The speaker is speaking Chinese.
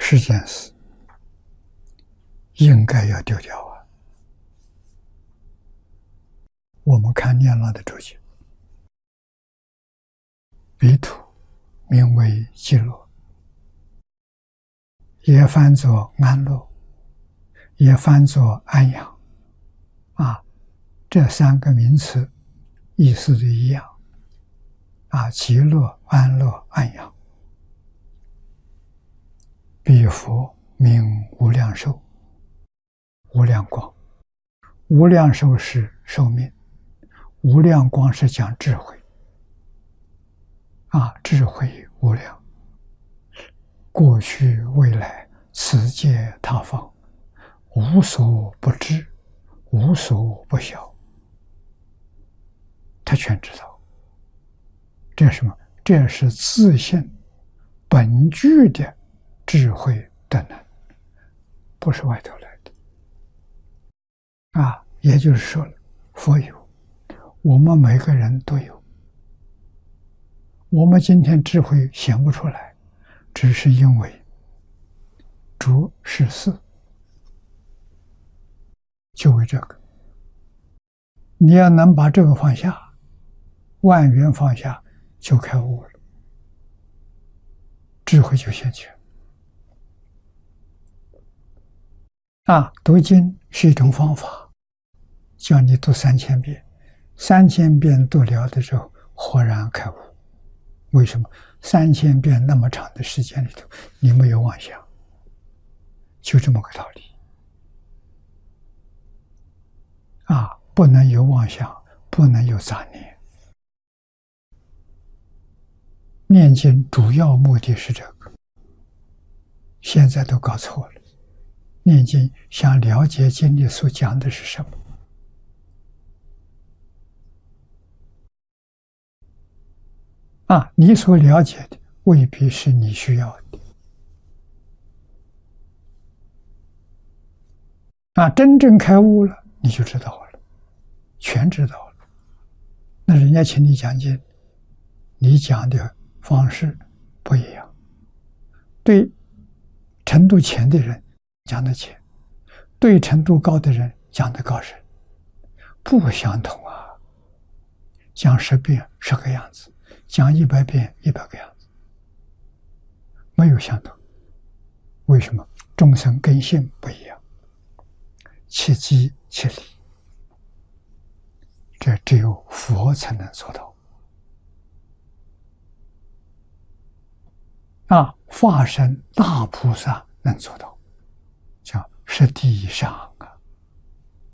10件事应该要丢掉啊。我们看念老的注解，彼土名为极乐，也翻作安乐，也翻作安养啊，这3个名词意思是一样啊，极乐、安乐、安养。彼佛名无量寿，无量光，无量寿是寿命，无量光是讲智慧啊，智慧无量，过去未来此界他方，无所不知，无所不晓，他全知道。这是什么？这是自性本具的智慧的能，不是外头来的啊。也就是说，佛有，我们每个人都有。我们今天智慧显不出来，只是因为着是事，就为这个。你要能把这个放下，万缘放下，就开悟了，智慧就现前。啊，读经是一种方法，叫你读3000遍，3000遍读了的时候，豁然开悟。为什么？3000遍那么长的时间里头，你没有妄想，就这么个道理。啊，不能有妄想，不能有杂念。念经主要目的是这个，现在都搞错了。念经想了解经里所讲的是什么，啊，你所了解的未必是你需要的。啊，真正开悟了，你就知道了，全知道了。那人家请你讲经，你讲的方式不一样，对程度浅的人讲的浅，对程度高的人讲的高深，不相同啊。讲10遍10个样子，讲100遍100个样子，没有相同。为什么？众生根性不一样，其机其理，这只有佛才能做到。啊，化身大菩萨能做到，叫10地以上。